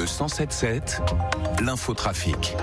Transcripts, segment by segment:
Le 107.7, l'infotrafic.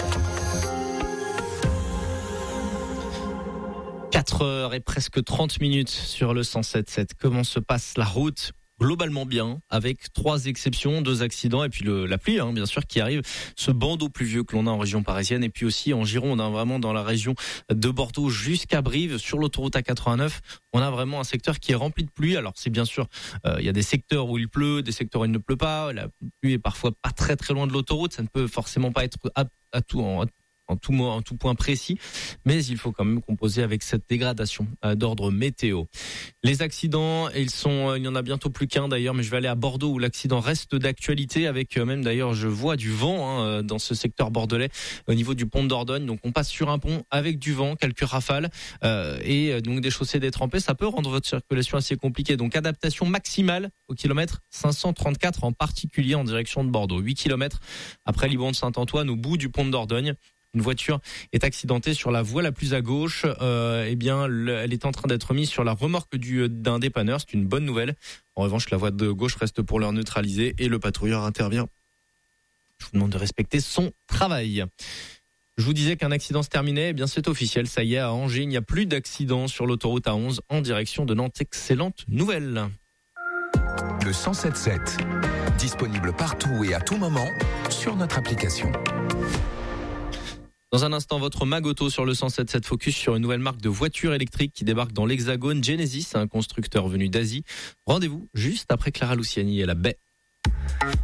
4h et presque 30 minutes sur le 107.7. Comment se passe la route ? Globalement bien, avec 3 exceptions, 2 accidents et puis la pluie, bien sûr, qui arrive. Ce bandeau pluvieux que l'on a en région parisienne et puis aussi en Gironde, vraiment dans la région de Bordeaux jusqu'à Brive, sur l'autoroute A89. On a vraiment un secteur qui est rempli de pluie. Alors c'est bien sûr, il y a des secteurs où il pleut, des secteurs où il ne pleut pas. La pluie est parfois pas très très loin de l'autoroute. Ça ne peut forcément pas être en tout point précis, mais il faut quand même composer avec cette dégradation d'ordre météo. Les accidents, il y en a bientôt plus qu'un d'ailleurs, mais je vais aller à Bordeaux où l'accident reste d'actualité avec même d'ailleurs je vois du vent dans ce secteur bordelais au niveau du pont de Dordogne. Donc on passe sur un pont avec du vent, quelques rafales et donc des chaussées détrempées. Ça peut rendre votre circulation assez compliquée. Donc adaptation maximale au kilomètre 534 en particulier en direction de Bordeaux. 8 km après Libourne de Saint-Antoine au bout du pont de Dordogne. Une voiture est accidentée sur la voie la plus à gauche. Elle est en train d'être mise sur la remorque d'un dépanneur. C'est une bonne nouvelle. En revanche, la voie de gauche reste pour l'heure neutralisée et le patrouilleur intervient. Je vous demande de respecter son travail. Je vous disais qu'un accident se terminait. C'est officiel. Ça y est, à Angers, il n'y a plus d'accident sur l'autoroute A11 en direction de Nantes. Excellente nouvelle. Le 107.7, disponible partout et à tout moment sur notre application. Dans un instant, votre Magoto sur le 107.7 focus sur une nouvelle marque de voitures électriques qui débarque dans l'Hexagone, Genesis, un constructeur venu d'Asie. Rendez-vous juste après Clara Luciani et la baie.